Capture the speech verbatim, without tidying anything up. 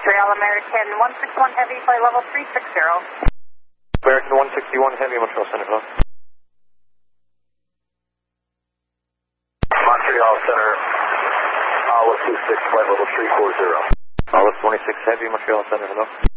Montreal American one sixty-one Heavy, flight level three sixty. American one sixty-one Heavy, Montreal Center, hello. Montreal Center, Alice two six, flight level three forty. Alice twenty-six Heavy, Montreal Center, hello.